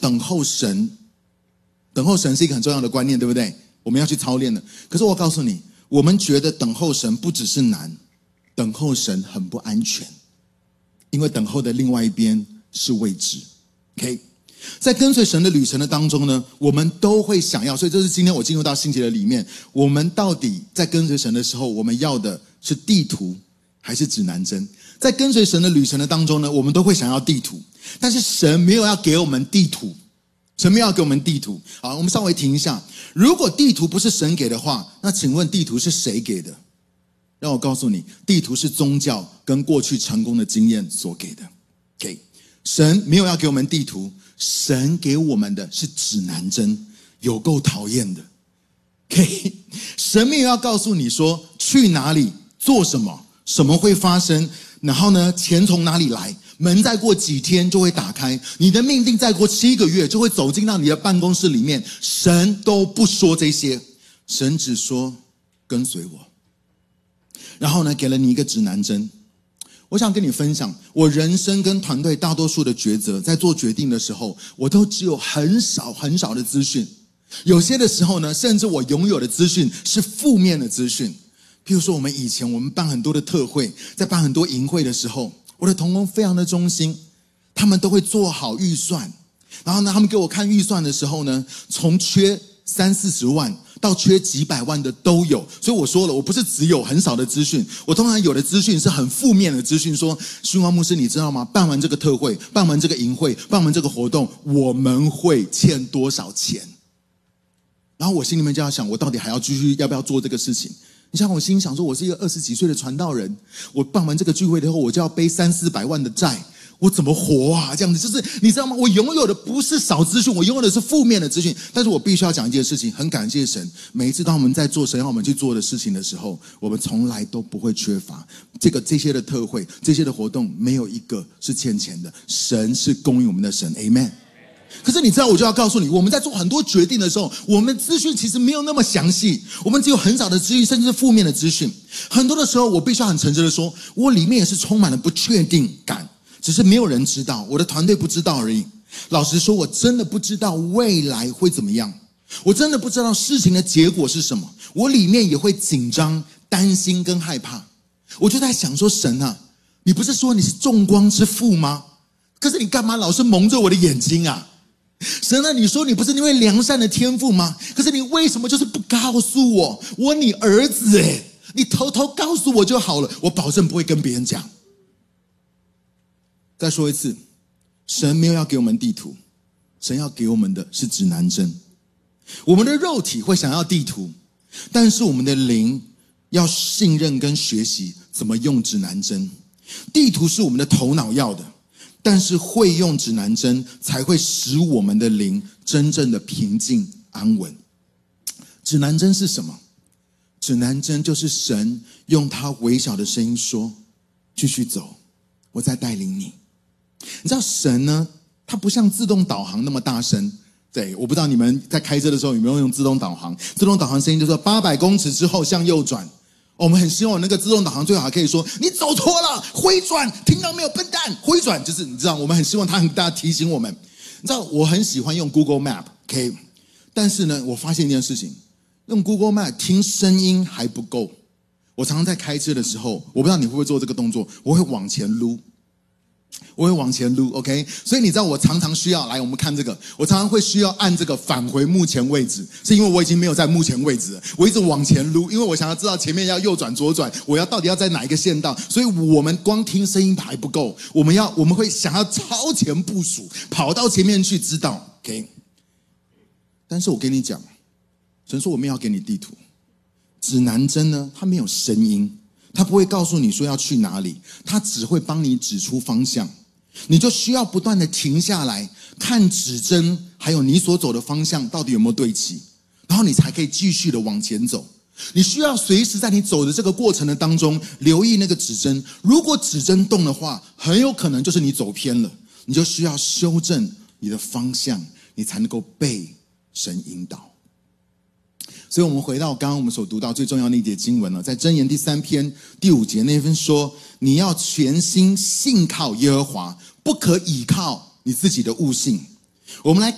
等候神，等候神是一个很重要的观念，对不对？我们要去操练的。可是我告诉你，我们觉得等候神不只是难，等候神很不安全，因为等候的另外一边是未知。OK， 在跟随神的旅程的当中呢，我们都会想要，所以这是今天我进入到信息的里面，我们到底在跟随神的时候，我们要的是地图还是指南针？在跟随神的旅程的当中呢，我们都会想要地图，但是神没有要给我们地图，神没有要给我们地图。好，我们稍微停一下，如果地图不是神给的话，那请问地图是谁给的？让我告诉你，地图是宗教跟过去成功的经验所给的。OK， 神没有要给我们地图，神给我们的是指南针，有够讨厌的。OK， 神没有要告诉你说去哪里做什么，什么会发生，然后呢，钱从哪里来，门再过几天就会打开，你的命定再过7个月就会走进到你的办公室里面。神都不说这些，神只说跟随我，然后呢，给了你一个指南针。我想跟你分享，我人生跟团队大多数的抉择，在做决定的时候，我都只有很少很少的资讯。有些的时候呢，甚至我拥有的资讯是负面的资讯。譬如说我们办很多的特会，在办很多营会的时候，我的同工非常的忠心，他们都会做好预算，然后呢，他们给我看预算的时候呢，从缺30-40万到缺几百万的都有。所以我说了，我不是只有很少的资讯，我通常有的资讯是很负面的资讯，说训光牧师你知道吗，办完这个特会，办完这个营会，办完这个活动，我们会欠多少钱。然后我心里面就要想，我到底还要继续要不要做这个事情。你想我心想说，我是一个20几岁的传道人，我办完这个聚会之后，我就要背300-400万的债，我怎么活啊？这样子，就是你知道吗？我拥有的不是少资讯，我拥有的是负面的资讯。但是我必须要讲一件事情，很感谢神，每一次当我们在做神要我们去做的事情的时候，我们从来都不会缺乏这些的特会，这些的活动，没有一个是欠钱的。神是供应我们的神 ，Amen。可是你知道，我就要告诉你，我们在做很多决定的时候，我们资讯其实没有那么详细，我们只有很少的资讯，甚至是负面的资讯。很多的时候，我必须要很诚实的说，我里面也是充满了不确定感，只是没有人知道，我的团队不知道而已。老实说，我真的不知道未来会怎么样，我真的不知道事情的结果是什么，我里面也会紧张、担心跟害怕。我就在想说，神啊，你不是说你是众光之父吗？可是你干嘛老是蒙着我的眼睛啊？神啊，你说你不是因为良善的天父吗？可是你为什么就是不告诉我，我你儿子耶，你偷偷告诉我就好了，我保证不会跟别人讲。再说一次，神没有要给我们地图，神要给我们的是指南针。我们的肉体会想要地图，但是我们的灵要信任跟学习怎么用指南针。地图是我们的头脑要的，但是会用指南针才会使我们的灵真正的平静安稳。指南针是什么？指南针就是神用他微小的声音说，继续走，我在带领你。你知道神呢，他不像自动导航那么大声。对，我不知道你们在开车的时候有没有用自动导航。自动导航声音就说800公尺之后向右转。我们很希望那个自动导航最好还可以说你走错了，回转，听到没有笨蛋，回转。就是你知道，我们很希望他很大提醒我们。你知道我很喜欢用 Google Map， OK， 但是呢，我发现一件事情，用 Google Map 听声音还不够。我常常在开车的时候，我不知道你会不会做这个动作，我会往前撸。OK， 所以你知道我常常需要来，我们看这个，我常常会需要按这个返回目前位置，是因为我已经没有在目前位置了，我一直往前撸，因为我想要知道前面要右转左转，我到底要在哪一个线道，所以我们光听声音还不够，我们会想要超前部署，跑到前面去知道 OK。 但是我跟你讲，神说我们要给你地图，指南针呢，它没有声音，它不会告诉你说要去哪里，它只会帮你指出方向。你就需要不断的停下来看指针，还有你所走的方向到底有没有对齐，然后你才可以继续的往前走。你需要随时在你走的这个过程的当中留意那个指针，如果指针动的话，很有可能就是你走偏了，你就需要修正你的方向，你才能够被神引导。所以我们回到刚刚我们所读到最重要的一节经文了，在箴言第3篇第5节那份说，你要全心信靠耶和华，不可倚靠你自己的悟性。我们来